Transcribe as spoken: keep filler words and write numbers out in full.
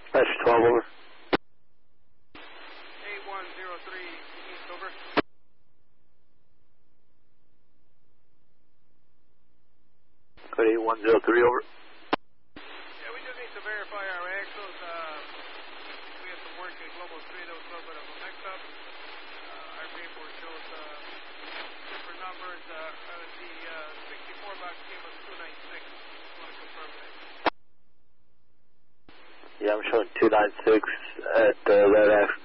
Dispatch twelve, over. eight one zero three East, over. Code eight one zero three, over. Yeah, we just need to verify our axles. Uh, we had some work at Global three, there was a little bit of a mix-up. Uh, our paperwork shows uh, different numbers. Uh, uh, the uh, sixty-four box gave us two ninety-six. Just want to confirm that. Yeah, I'm showing two ninety-six at uh, that axle.